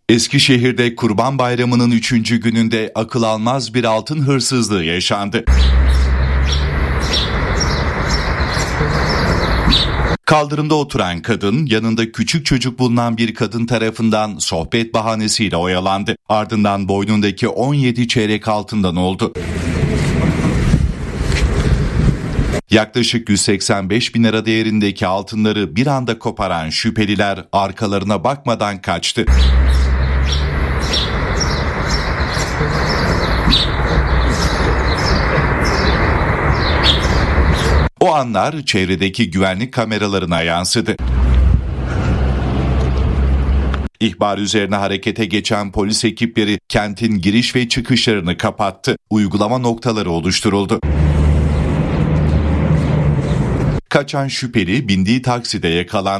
Eskişehir'de Kurban Bayramı'nın 3. gününde akıl almaz bir altın hırsızlığı yaşandı. Kaldırımda oturan kadın, yanında küçük çocuk bulunan bir kadın tarafından sohbet bahanesiyle oyalandı. Ardından boynundaki 17 çeyrek altından oldu. Yaklaşık 185 bin lira değerindeki altınları bir anda koparan şüpheliler arkalarına bakmadan kaçtı. O anlar çevredeki güvenlik kameralarına yansıdı. İhbar üzerine harekete geçen polis ekipleri kentin giriş ve çıkışlarını kapattı. Uygulama noktaları oluşturuldu. Kaçan şüpheli bindiği takside yakalandı.